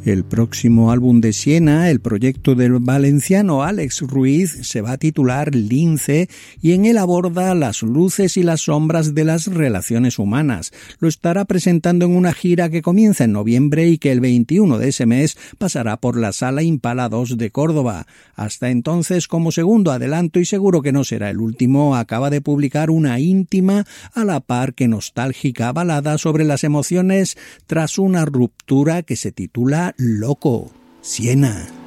El próximo álbum de Siena, el proyecto del valenciano Alex Ruiz, se va a titular Lince y en él aborda las luces y las sombras de las relaciones humanas. Lo estará presentando en una gira que comienza en noviembre y que el 21 de ese mes pasará por la Sala Impala 2 de Córdoba. Hasta entonces, como segundo adelanto, y seguro que no será el último, acaba de publicar una íntima a la par que nostálgica balada sobre las emociones tras una ruptura que se titula Loco, Siena.